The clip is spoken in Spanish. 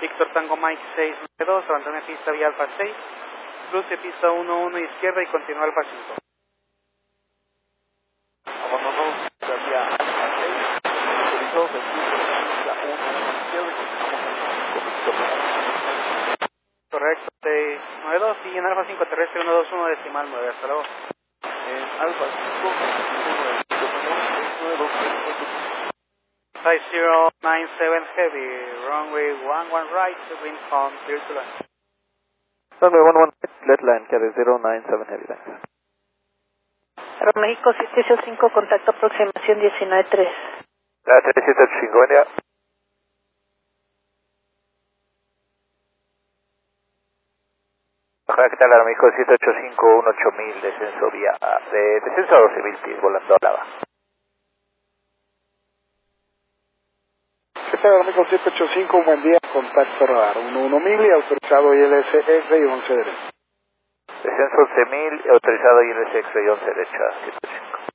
Víctor Tango Mike 692, abandone pista vía Alfa 6, cruce pista 11 izquierda y continúa Alfa 5. Abandonó pista vía Alfa 6, autorizó servicio pista 11 izquierda y continuamos. Correcto, 692 y en Alfa 5 terrestre 121 decimal 9, hasta luego. En Alfa 5, 5097 heavy, runway 11 right, wind calm, clear to land. Runway 11, let line, carry 097 heavy, thanks. Aeroméxico 785, contacto aproximación 19-3. Gracias, 785, buen día. Baja, ¿qué tal? Aeroméxico 785, 18000, descenso vía, descenso a 12.000 pies, volando a lava. ¿Qué tal, amigo 785? Buen día, contacto radar 11000 y autorizado ILS X-Ray 11 derecha. Descenso 11.000, autorizado ILS X-Ray 11 derecha, 785.